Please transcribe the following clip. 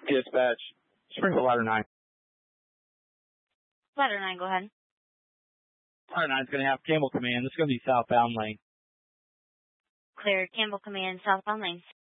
Dispatch. Springfield Ladder 9. Ladder 9, go ahead. Ladder 9 is going to have Campbell Command. This is going to be southbound lane. Clear, Campbell Command, southbound lane.